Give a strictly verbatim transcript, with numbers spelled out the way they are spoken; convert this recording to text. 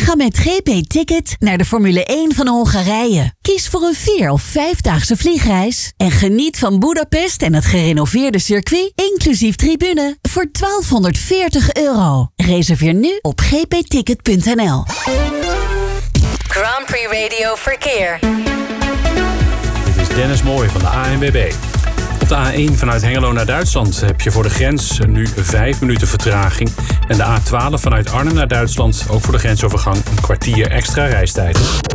Ga met G P Ticket naar de Formule één van Hongarije. Kies voor een vier- of vijfdaagse vliegreis en geniet van Budapest en het gerenoveerde circuit, inclusief tribune, voor twaalfhonderdveertig euro. Reserveer nu op g p ticket punt n l. Grand Prix Radio Verkeer. Dit is Dennis Mooij van de A N W B. Op de A één vanuit Hengelo naar Duitsland heb je voor de grens nu vijf minuten vertraging. En de A twaalf vanuit Arnhem naar Duitsland, ook voor de grensovergang, een kwartier extra reistijd.